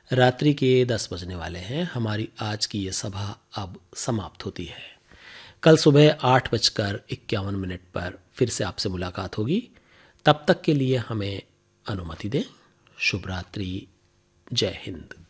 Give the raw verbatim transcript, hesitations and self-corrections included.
रात्रि के दस बजने वाले हैं। हमारी आज की ये सभा अब समाप्त होती है। कल सुबह आठ बजकर इक्यावन मिनट पर फिर से आपसे मुलाकात होगी। तब तक के लिए हमें अनुमति दें। शुभ रात्रि। जय हिंद।